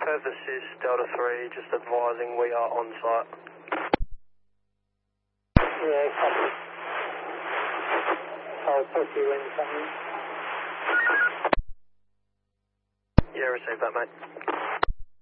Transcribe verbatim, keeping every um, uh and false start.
This is Delta three, just advising we are on site. Yeah, copy. I'll talk to you when you come in. Yeah, received that, mate.